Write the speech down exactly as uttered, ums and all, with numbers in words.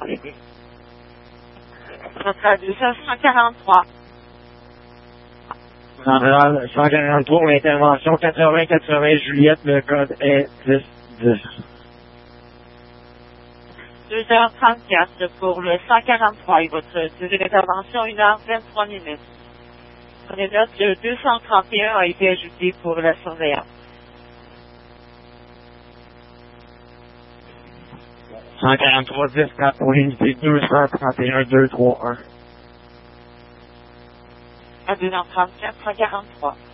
Ça sera deux cent quarante-trois. Centrale cent quarante-trois, intervention quatre-vingts quatre-vingts Juliette, le code est dix dix. deux heures trente-quatre pour le cent quarante-trois et votre durée d'intervention une heure vingt-trois minutes. Prenez note que deux cent trente et un a été ajouté pour la surveillance. cent quarante-trois dix quatre pour l'unité deux cent trente et un deux trois un. À deux heures trente-quatre, cent quarante-trois.